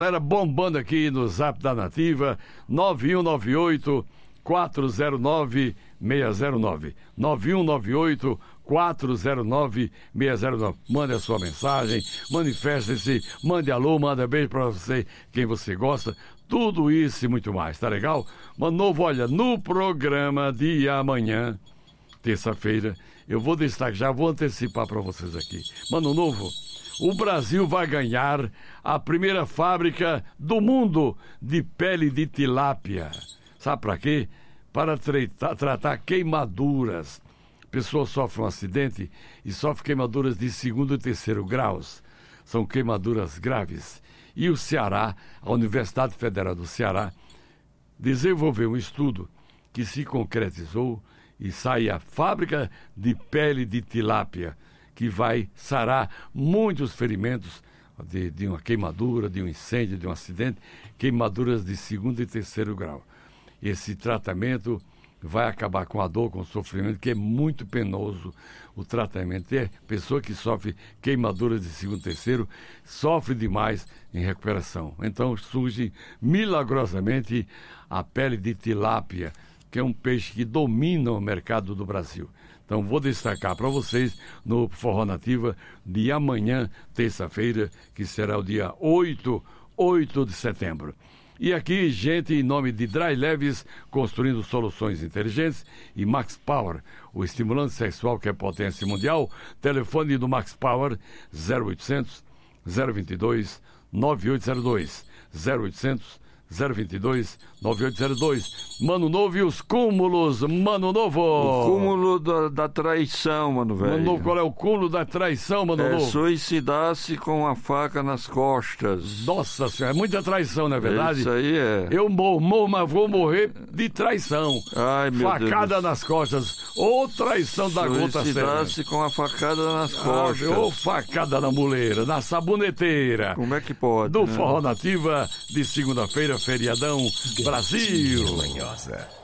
Galera bombando aqui no Zap da Nativa, 9198-409-609. 9198-409-609. Mande a sua mensagem, manifeste-se, mande alô, manda beijo pra você, quem você gosta. Tudo isso e muito mais, tá legal? Mano Novo, olha, no programa de amanhã, terça-feira, eu vou destacar, já vou antecipar pra vocês aqui. Mano Novo, o Brasil vai ganhar a primeira fábrica do mundo de pele de tilápia. Sabe para quê? Para tratar queimaduras. A pessoa sofre um acidente e sofre queimaduras de 2º e 3º graus. São queimaduras graves. E o Ceará, a Universidade Federal do Ceará, desenvolveu um estudo que se concretizou e sai a fábrica de pele de tilápia, que vai sarar muitos ferimentos de uma queimadura, de um incêndio, de um acidente, queimaduras de 2º e 3º grau. Esse tratamento vai acabar com a dor, com o sofrimento, que é muito penoso o tratamento. É pessoa que sofre queimaduras de 2º e 3º, sofre demais em recuperação. Então surge milagrosamente a pele de tilápia, que é um peixe que domina o mercado do Brasil. Então vou destacar para vocês no Forró Nativa de amanhã, terça-feira, que será o dia 8 de setembro. E aqui, gente, em nome de Dry Leves, construindo soluções inteligentes, e Max Power, o estimulante sexual que é potência mundial. Telefone do Max Power, 0800 022 9802, 0800 022 9802. Mano Novo e os cúmulos, Mano Novo. O cúmulo da traição, mano velho. Mano Novo, qual é o cúmulo da traição, Mano Novo? Suicidar-se com a faca nas costas. Nossa senhora, é muita traição, não é verdade? Isso aí é. Eu morro, mas vou morrer de traição. Ai, meu Deus. Facada nas costas. Ô traição da gota séria. Suicidar-se com a facada nas costas. Ô facada na muleira, na saboneteira. Como é que pode? Do né? Forró Nativa, de segunda-feira, feriadão, Brasil. Manhosa.